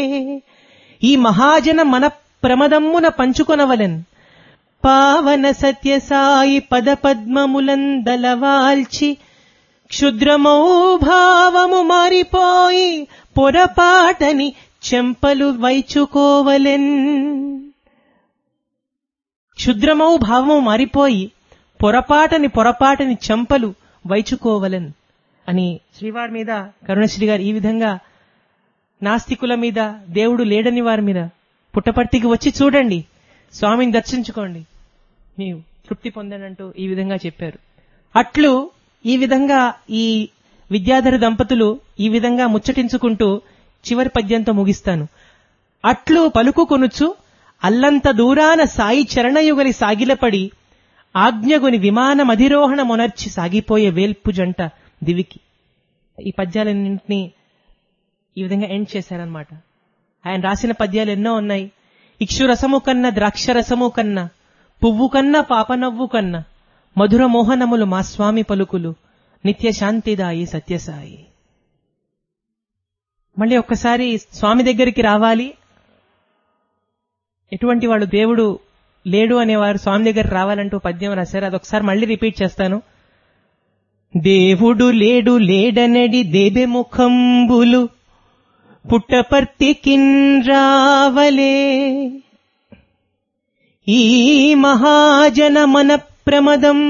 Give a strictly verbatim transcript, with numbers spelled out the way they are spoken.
ఈ మహాజన మన ప్రమదమ్మున పంచుకొనవలెన్. పావన సత్య సాయి పద పద్మములందలవాల్చి క్షుద్రమౌ భావము మారిపోయి పొరపాటని చెంపలు వైచుకోవలెన్. క్షుద్రమౌ భావము మారిపోయి పొరపాటని పొరపాటని చెంపలు వైచుకోవలెన్ అని శ్రీవారి మీద కరుణశ్రీ గారు ఈ విధంగా నాస్తికుల మీద, దేవుడు లేడని వారి మీద పుట్టపర్తికి వచ్చి చూడండి, స్వామిని దర్శించుకోండి, మీరు తృప్తి పొందనంటూ ఈ విధంగా చెప్పారు. అట్లు ఈ విధంగా ఈ విద్యాధర దంపతులు ఈ విధంగా ముచ్చటించుకుంటూ చివరి పద్యంతో ముగిస్తాను. అట్లు పలుకుకొనుచు అల్లంత దూరాన సాయి చరణయుగలి సాగిలపడి ఆజ్ఞగుని విమానమధిరోహణ మొనర్చి సాగిపోయే వేల్పు జంట దివికి. ఈ పద్యాలన్నింటినీ ఈ విధంగా ఎండ్ చేశారనమాట. ఆయన రాసిన పద్యాలు ఎన్నో ఉన్నాయి. ఇక్షురసము కన్నా ద్రాక్షరసము కన్నా పువ్వు కన్నా పాపనవ్వు కన్నా మధుర మోహనములు మా స్వామి పలుకులు నిత్య శాంతిదాయి సత్యసాయి. మళ్ళీ ఒక్కసారి స్వామి దగ్గరికి రావాలి, ఎటువంటి వాళ్ళు దేవుడు లేడు అనేవారు స్వామి దగ్గర రావాలంటూ పద్యం రాశారు. అదొకసారి మళ్ళీ రిపీట్ చేస్తాను. దేవుడు లేడు లేడనడి దేబె ముఖంబులు పుట్టపర్తికిన్ రావలే, ఈ మహాజన మన ప్రమదం